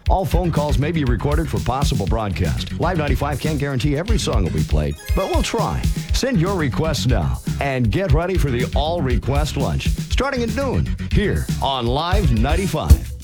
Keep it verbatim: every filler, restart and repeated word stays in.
All phone calls may be recorded for possible broadcast. Live ninety-five can't guarantee every song will be played, but we'll try. Send your requests now and get ready for the all request lunch starting at noon here on Live ninety-five.